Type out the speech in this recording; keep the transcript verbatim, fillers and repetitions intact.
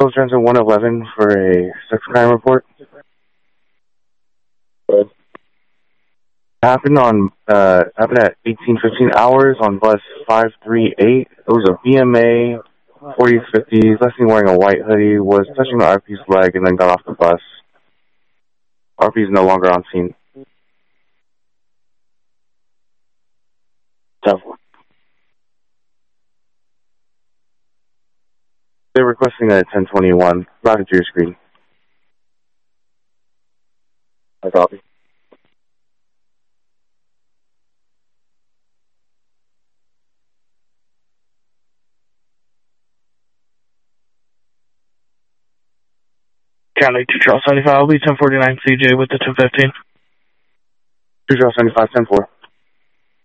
Coast Transit one eleven for a sex crime report. Good. Happened on uh happened at eighteen fifteen hours on bus five three eight. It was a B M A forty fifty, last seen wearing a white hoodie, was touching the R P's leg and then got off the bus. R P is no longer on scene. Tough. They're requesting a ten twenty-one. Routed to your screen. I copy. County two Charles seventy-five, I'll be ten forty-nine C J with the ten fifteen. two Charles seventy-five, ten four.